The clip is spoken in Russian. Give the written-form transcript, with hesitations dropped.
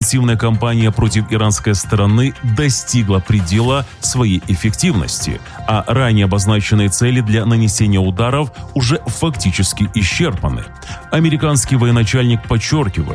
активная кампания против иранской стороны достигла предела своей эффективности, а ранее обозначенные цели для нанесения ударов уже фактически исчерпаны. Американский военачальник подчеркивает,